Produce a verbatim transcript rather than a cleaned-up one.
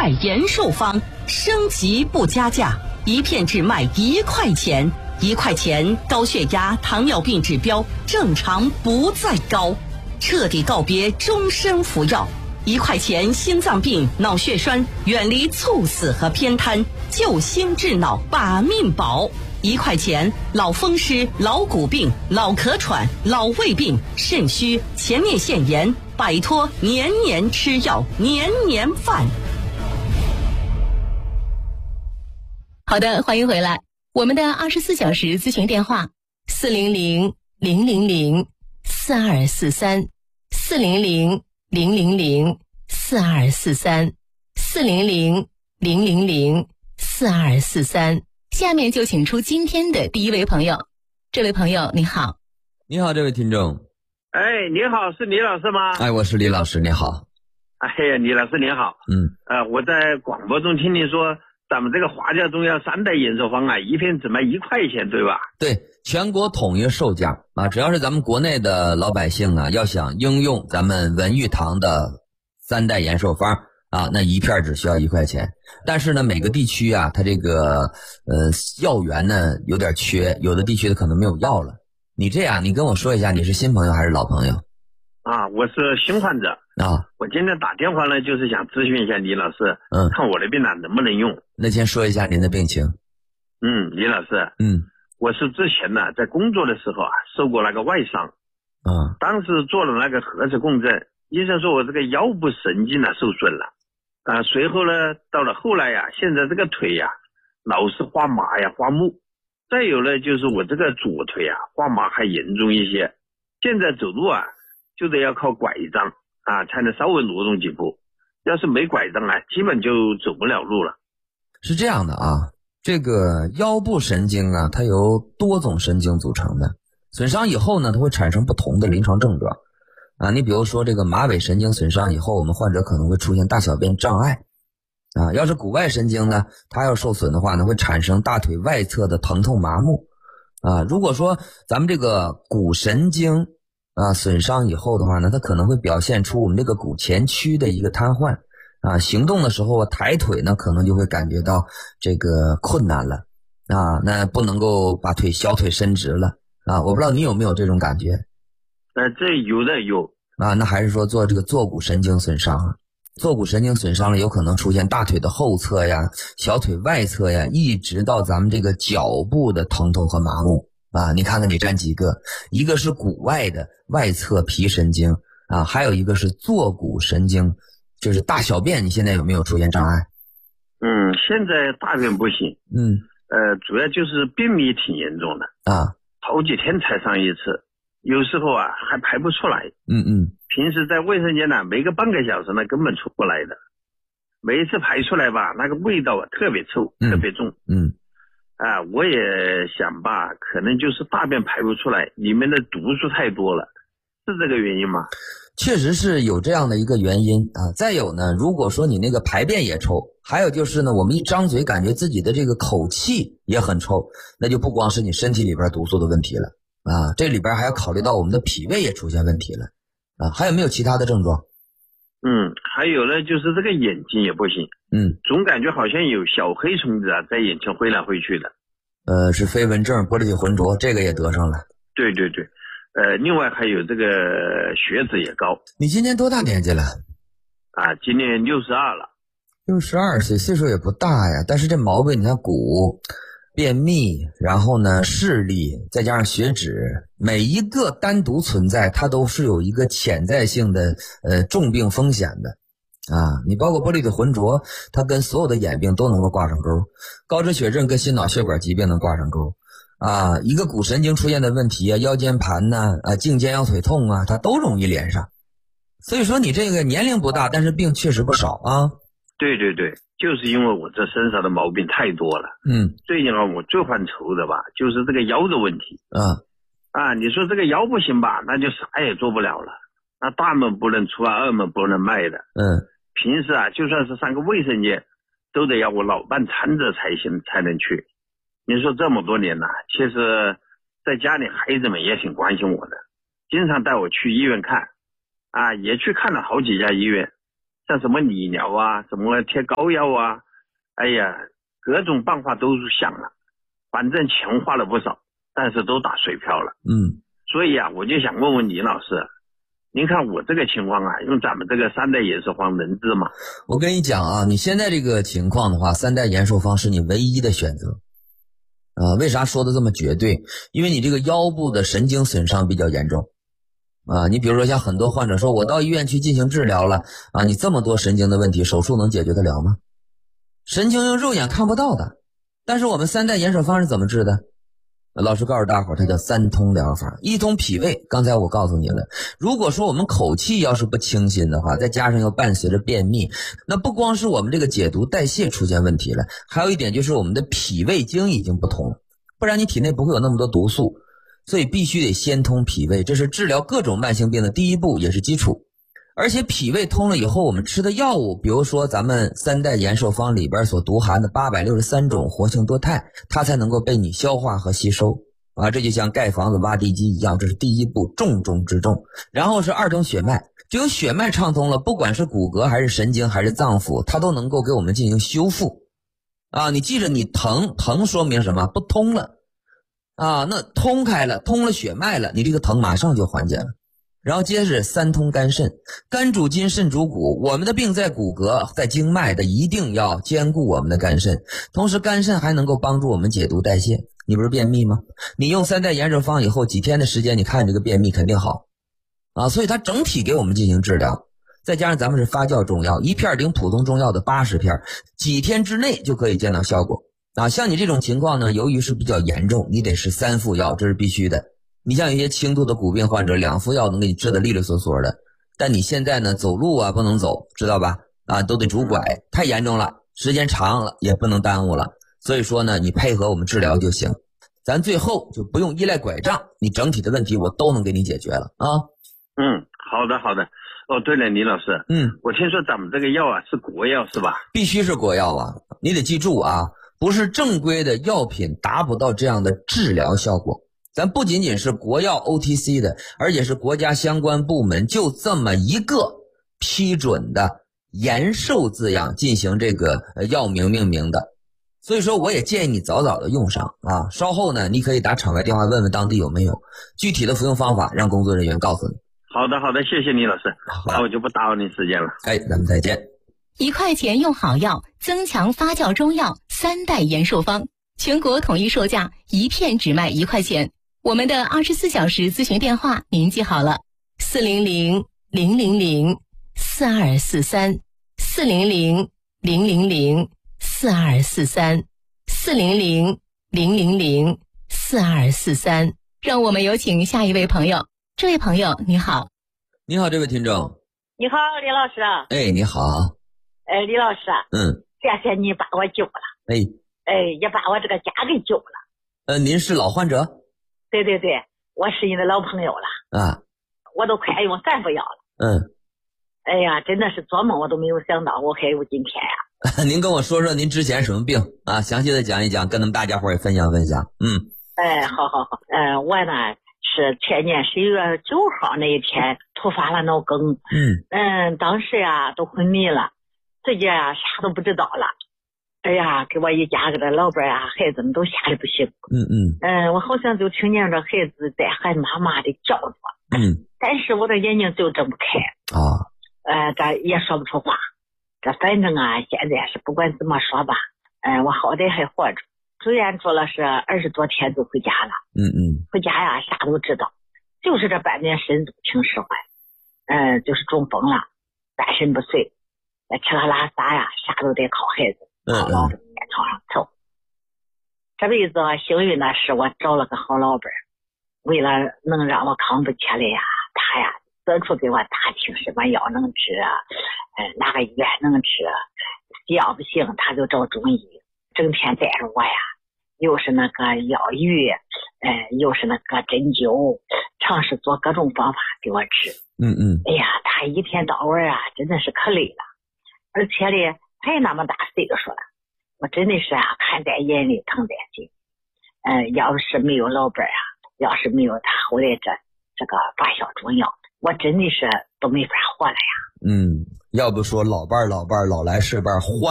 代延寿方，升级不加价，一片只卖一块钱，一块钱高血压、糖尿病指标正常不再高，彻底告别终身服药。一块钱心脏病、脑血栓，远离猝死和偏瘫，救心治脑把命保。一块钱老风湿、老骨病、老咳喘、老胃病、肾虚、前列腺炎，摆脱年年吃药、年年饭。 好的，欢迎回来。我们的二十四小时咨询电话：四零零零零零四二四三，四零零零零零四二四三，四零零零零零四二四三。下面就请出今天的第一位朋友。这位朋友你好。 你好，这位听众。 哎，你好，是李老师吗？ 哎，我是李老师，你好。 哎呀，李老师你好。 嗯。 呃，我在广播中听你说，咱们这个华家中药三代延寿方啊，一片只卖一块钱，对吧？ 对，全国统一售价啊，只要是咱们国内的老百姓啊，要想应用咱们文玉堂的三代延寿方啊，那一片只需要一块钱。但是呢，每个地区啊，它这个呃药源呢有点缺，有的地区的可能没有药了。你这样，你跟我说一下，你是新朋友还是老朋友？ 啊，我是新患者啊。 我今天打电话呢，就是想咨询一下李老师， 嗯， 看我的病啊能不能用。 那先说一下您的病情。 嗯，李老师， 嗯， 我是之前呢在工作的时候啊受过那个外伤， 啊， 当时做了那个核磁共振，医生说我这个腰部神经呢受损了。啊，随后呢，到了后来呀，现在这个腿呀，老是发麻呀、发木。再有呢，就是我这个左腿啊，发麻还严重一些。现在走路啊，就得要靠拐杖啊，才能稍微挪动几步。要是没拐杖啊，基本就走不了路了。 是这样的啊，这个腰部神经啊，它由多种神经组成的，损伤以后呢，它会产生不同的临床症状。啊，你比如说这个马尾神经损伤以后，我们患者可能会出现大小便障碍。啊，要是骨外神经呢，它要受损的话呢，会产生大腿外侧的疼痛麻木。啊，如果说咱们这个骨神经啊损伤以后的话呢，它可能会表现出我们这个骨前区的一个瘫痪。啊，行动的时候抬腿呢，可能就会感觉到这个困难了。啊，那不能够把腿小腿伸直了。啊，我不知道你有没有这种感觉。 呃，这有的有啊，那还是说做这个坐骨神经损伤啊？坐骨神经损伤了，有可能出现大腿的后侧呀、小腿外侧呀，一直到咱们这个脚部的疼痛和麻木啊。你看看你占几个？一个是骨外的外侧皮神经啊，还有一个是坐骨神经，就是大小便，你现在有没有出现障碍？ 嗯，现在大便不行。 嗯， 呃，主要就是便秘挺严重的啊， 好几天才上一次。有时候啊还排不出来。 嗯嗯， 平时在卫生间呢，没个半个小时呢根本出不来的。每一次排出来吧，那个味道啊特别臭， 嗯、 特别重。 嗯， 啊，我也想吧，可能就是大便排不出来，里面的毒素太多了，是这个原因吗？ 确实是有这样的一个原因啊。再有呢，如果说你那个排便也臭，还有就是呢，我们一张嘴感觉自己的这个口气也很臭，那就不光是你身体里边毒素的问题了。啊，这里边还要考虑到我们的脾胃也出现问题了，啊，还有没有其他的症状？ 嗯，还有呢，就是这个眼睛也不行， 嗯， 总感觉好像有小黑虫子啊在眼前挥来挥去的。 呃，是飞蚊症、玻璃体浑浊，这个也得上了。 对对对，呃，另外还有这个血脂也高。 你今年多大年纪了？ 啊，今年六十二了。 六十二岁，岁数也不大呀，但是这毛病，你看骨。便秘，然后呢视力，再加上血脂，每一个单独存在，它都是有一个潜在性的呃重病风险的啊。你包括玻璃体浑浊，它跟所有的眼病都能够挂上钩，高脂血症跟心脑血管疾病能挂上钩啊。一个骨神经出现的问题啊，腰间盘呐 啊, 啊颈肩腰腿痛啊，它都容易连上。所以说你这个年龄不大，但是病确实不少啊。 对对对，就是因为我这身上的毛病太多了。 嗯， 最近啊，我最犯愁的吧，就是这个腰的问题。 嗯， 啊，你说这个腰不行吧，那就啥也做不了了。那大门不能出啊，二门不能迈的。 嗯， 平时啊，就算是上个卫生间，都得要我老伴搀着才行，才能去。你说这么多年了，其实在家里孩子们也挺关心我的，经常带我去医院看，啊，也去看了好几家医院。 像什么利尿啊，什么贴膏药啊，哎呀，各种办法都想了，反正钱花了不少，但是都打水漂了。 嗯， 所以啊，我就想问问李老师，您看我这个情况啊，用咱们这个三代延寿方能治吗？ 我跟你讲啊，你现在这个情况的话，三代延寿方是你唯一的选择。啊，为啥说的这么绝对？因为你这个腰部的神经损伤比较严重。啊，你比如说像很多患者说，我到医院去进行治疗了，啊，你这么多神经的问题，手术能解决得了吗？神经用肉眼看不到的，但是我们三代延寿方是怎么治的？老师告诉大伙儿，它叫三通疗法。一通脾胃，刚才我告诉你了，如果说我们口气要是不清新的话，再加上又伴随着便秘，那不光是我们这个解毒代谢出现问题了，还有一点就是我们的脾胃经已经不通了，不然你体内不会有那么多毒素，所以必须得先通脾胃，这是治疗各种慢性病的第一步，也是基础。而且脾胃通了以后，我们吃的药物，比如说咱们三代延寿方里边所独含的八百六十三种活性多肽，它才能够被你消化和吸收啊，这就像盖房子挖地基一样，这是第一步，重中之重。然后是二通血脉，只有血脉畅通了，不管是骨骼还是神经还是脏腑，它都能够给我们进行修复啊。你记着，你疼疼说明什么？不通了啊，那通开了，通了血脉了，你这个疼马上就缓解了。然后接着是三通肝肾，肝主筋，肾主骨，我们的病在骨骼在经脉的，一定要兼顾我们的肝肾，同时肝肾还能够帮助我们解毒代谢。你不是便秘吗？你用三代延寿方以后几天的时间，你看这个便秘肯定好啊，所以它整体给我们进行治疗，再加上咱们是发酵中药，一片顶普通中药的八十片，几天之内就可以见到效果啊。像你这种情况呢，由于是比较严重，你得是三副药，这是必须的。你像一些轻度的骨病患者，两副药能给你治得利利索索的，但你现在呢，走路啊不能走，知道吧？啊，都得拄拐，太严重了，时间长了也不能耽误了。所以说呢，你配合我们治疗就行，咱最后就不用依赖拐杖，你整体的问题我都能给你解决了啊。 嗯，好的好的。哦，对了，李老师， 嗯， 我听说咱们这个药啊是国药是吧？ 必须是国药啊，你得记住啊，不是正规的药品达不到这样的治疗效果。咱不仅仅是国药 O T C 的，而且是国家相关部门就这么一个批准的延寿字样进行这个药名命名的。所以说我也建议你早早的用上啊，稍后呢你可以打场外电话问问当地有没有具体的服用方法，让工作人员告诉你。 好的好的，谢谢李老师，那我就不打扰你时间了。 哎，咱们再见。 一块钱用好药，增强发酵中药三代延寿方，全国统一售价，一片只卖一块钱。我们的二十四小时咨询电话您记好了，四零零零零零四二四三，四零零零零零四二四三，四零零零零零四二四三。让我们有请下一位朋友。这位朋友你好。 你好，这位听众。 你好，李老师。 哎，你好。 哎，李老师。 嗯。 谢谢你把我救了。 哎。 哎，也把我这个家给救了。 呃，您是老患者？ 对对对，我是你的老朋友了啊， 我都快用三副药了。 嗯， 哎呀，真的是做梦我都没有想到我还有今天呀。 您跟我说说您之前什么病啊？详细的讲一讲，跟咱们大家伙也分享分享。嗯， 哎，好好好，嗯、呃，我呢是前年十一月九号那一天突发了脑梗。 嗯嗯，当时呀都昏迷了，自己啊啥都不知道了。哎呀，给我一家给这老伴啊孩子们都吓得不行。 嗯嗯嗯，我好像就听见这孩子在喊妈妈的叫着。 嗯， 但是我的眼睛就睁不开啊， 呃，这也说不出话。这反正啊，现在是不管怎么说吧，嗯、呃，我好歹还活着。住院住了是二十多天就回家了。 嗯嗯， 回家呀啥都知道，就是这半年身子不听使唤，嗯、呃，就是中风了，半身不遂，吃喝拉撒呀啥都得靠孩子。好老伴在床上凑。这辈子幸运的是我找了个好老伴，为了能让我康复起来呀，他呀四处给我打听什么药能治啊，呃哪个医院能治，要不行他就找中医，整天带着我呀，又是那个药浴，呃又是那个针灸，尝试做各种方法给我治。 嗯嗯， 哎呀，他一天到晚啊真的是可累了，而且呢才那么大岁数了，我真的是啊看在眼里疼在心。嗯，要是没有老伴啊，要是没有他后来这这个发酵中药，我真的是都没法活了呀。 嗯， 要不说老伴儿老伴儿老来是伴儿，换